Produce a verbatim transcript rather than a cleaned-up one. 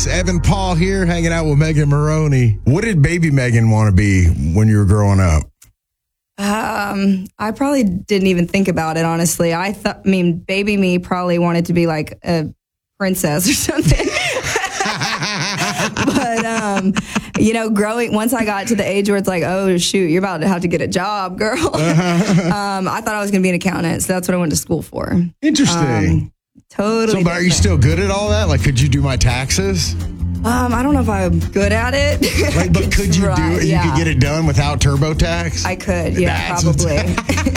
Yes, Evan Paul here, hanging out with Megan Maroney. What did baby Megan want to be when you were growing up? Um, I probably didn't even think about it, honestly. I thought, I mean, baby me probably wanted to be like a princess or something. But, um, you know, growing, once I got to the age where it's like, oh, shoot, you're about to have to get a job, girl. um, I thought I was going to be an accountant, so that's what I went to school for. Interesting. Um, totally. So, but are you still good at all that? Like, could you do my taxes? Um, I don't know if I'm good at it. Like, but could you do it? Yeah. You could get it done without TurboTax? I could, yeah, That's probably.